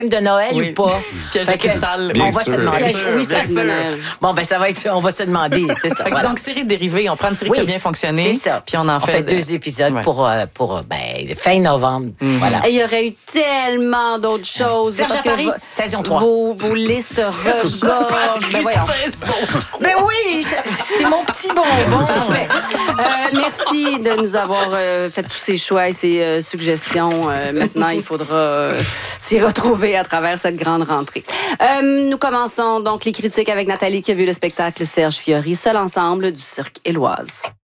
de Noël ou pas? Fait que sale. On va se demander. Oui, c'est un film de Noël. Bon, ben ça va être, on va se demander, c'est ça. Voilà. Donc, série dérivée, on prend une série qui a bien fonctionné. C'est ça. Puis on en fait 2 épisodes pour fin novembre. Voilà. Et il y aurait eu tellement d'autres choses. Serge à Paris, saison 3. Vos listes regorgent. Ben voyons. Ben oui, c'est mon petit bonbon. Parfait. Merci de nous avoir fait tous ces choix et ces suggestions. Maintenant, il faudra s'y retrouver à travers cette grande rentrée. Nous commençons donc les critiques avec Nathalie qui a vu le spectacle Serge Fiori, Seul ensemble du Cirque Éloise.